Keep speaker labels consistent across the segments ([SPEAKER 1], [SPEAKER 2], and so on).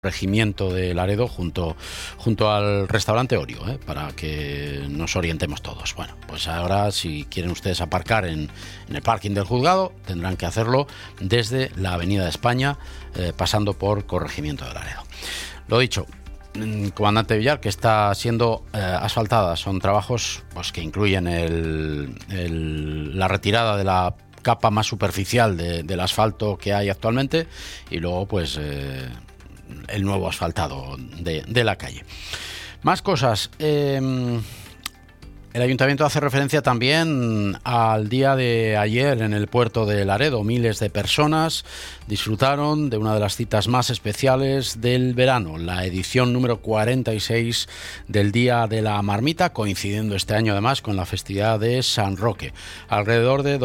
[SPEAKER 1] Regimiento de Laredo junto al restaurante Orio, para que nos orientemos todos. Bueno, pues ahora si quieren ustedes aparcar en el parking del juzgado, tendrán que hacerlo desde la Avenida de España, pasando por Corregimiento de Laredo. Lo dicho, comandante Villar, que está siendo asfaltada. Son trabajos pues que incluyen la retirada de la capa más superficial del asfalto que hay actualmente y luego pues el nuevo asfaltado de la calle. Más cosas. El Ayuntamiento hace referencia también al día de ayer en el puerto de Laredo. Miles de personas disfrutaron de una de las citas más especiales del verano, la edición número 46 del Día de la Marmita, coincidiendo este año además con la festividad de San Roque. Alrededor de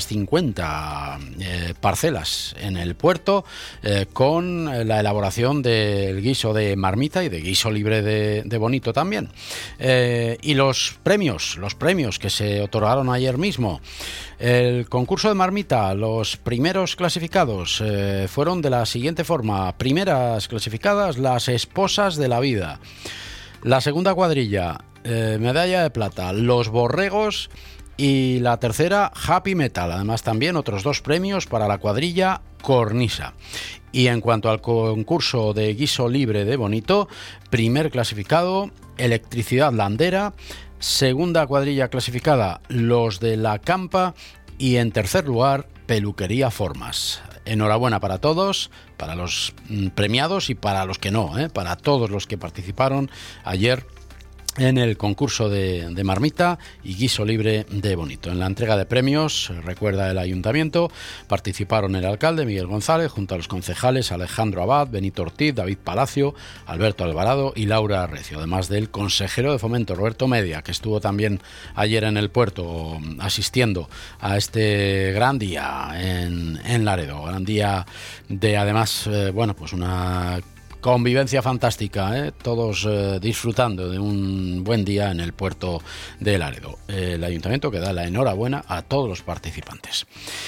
[SPEAKER 1] 250 parcelas en el puerto, con la elaboración del guiso de marmita y de guiso libre de bonito también. Y los premios que se otorgaron ayer mismo. El concurso de marmita, los primeros clasificados fueron de la siguiente forma. Primeras clasificadas, las esposas de la vida. La segunda cuadrilla, medalla de plata, los borregos. Y la tercera, Happy Metal. Además también otros 2 premios para la cuadrilla Cornisa. Y en cuanto al concurso de guiso libre de bonito, primer clasificado, Electricidad Landera. Segunda cuadrilla clasificada, los de la Campa. Y en tercer lugar, Peluquería Formas. Enhorabuena para todos, para los premiados y para los que no, para todos los que participaron ayer en el concurso de marmita y guiso libre de bonito. En la entrega de premios, recuerda el Ayuntamiento, participaron el alcalde Miguel González junto a los concejales Alejandro Abad, Benito Ortiz, David Palacio, Alberto Alvarado y Laura Recio, además del consejero de Fomento Roberto Media, que estuvo también ayer en el puerto asistiendo a este gran día en Laredo. Gran día de además, pues una convivencia fantástica, todos disfrutando de un buen día en el puerto de Laredo. El Ayuntamiento que da la enhorabuena a todos los participantes.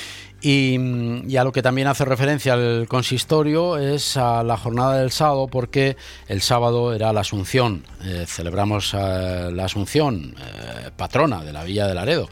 [SPEAKER 1] Y a lo que también hace referencia el consistorio es a la jornada del sábado, porque el sábado era la Asunción. Celebramos la Asunción, patrona de la Villa de Laredo,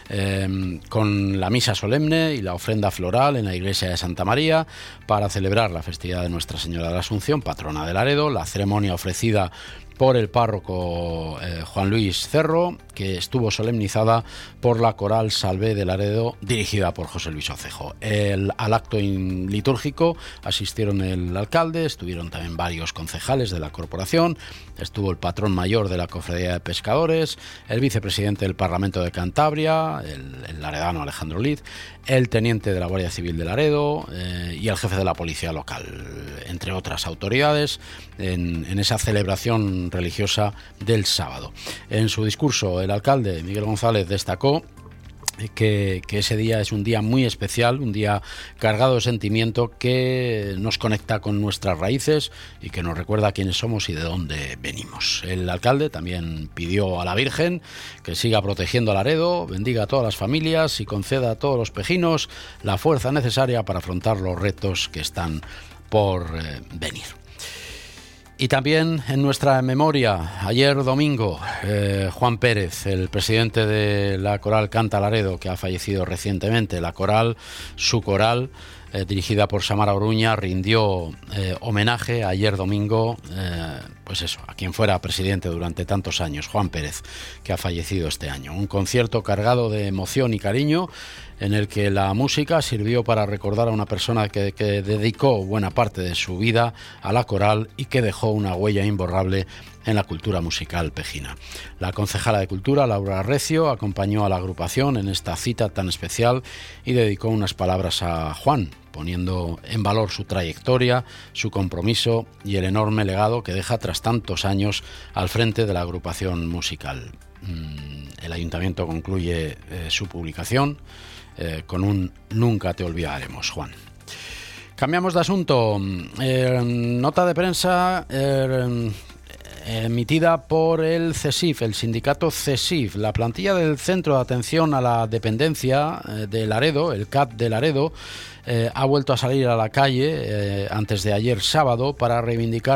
[SPEAKER 1] con la misa solemne y la ofrenda floral en la iglesia de Santa María para celebrar la festividad de Nuestra Señora de la Asunción, patrona de Laredo. La ceremonia ofrecida por el párroco Juan Luis Cerro, que estuvo solemnizada por la Coral Salvé de Laredo, dirigida por José Luis Ocejo. Al acto litúrgico asistieron el alcalde, estuvieron también varios concejales de la corporación, estuvo el patrón mayor de la Cofradía de Pescadores, el vicepresidente del Parlamento de Cantabria, el laredano Alejandro Liz, el teniente de la Guardia Civil de Laredo y el jefe de la policía local, entre otras autoridades, en esa celebración religiosa del sábado. En su discurso, el alcalde Miguel González destacó que ese día es un día muy especial, un día cargado de sentimiento que nos conecta con nuestras raíces y que nos recuerda quiénes somos y de dónde venimos. El alcalde también pidió a la Virgen que siga protegiendo a Laredo, bendiga a todas las familias y conceda a todos los pejinos la fuerza necesaria para afrontar los retos que están por venir. Y también en nuestra memoria, ayer domingo, Juan Pérez, el presidente de la Coral Canta Laredo, que ha fallecido recientemente. La coral, su coral, dirigida por Samara Oruña, rindió homenaje ayer domingo, a quien fuera presidente durante tantos años, Juan Pérez, que ha fallecido este año. Un concierto cargado de emoción y cariño, en el que la música sirvió para recordar a una persona que dedicó buena parte de su vida a la coral y que dejó una huella imborrable en la cultura musical pejina. La concejala de Cultura, Laura Recio, acompañó a la agrupación en esta cita tan especial y dedicó unas palabras a Juan, poniendo en valor su trayectoria, su compromiso y el enorme legado que deja tras tantos años al frente de la agrupación musical. El Ayuntamiento concluye su publicación con un "Nunca te olvidaremos, Juan". Cambiamos de asunto. Nota de prensa emitida por el CESIF, el sindicato CESIF. La plantilla del Centro de Atención a la Dependencia de Laredo, el CAD de Laredo, ha vuelto a salir a la calle antes de ayer sábado para reivindicar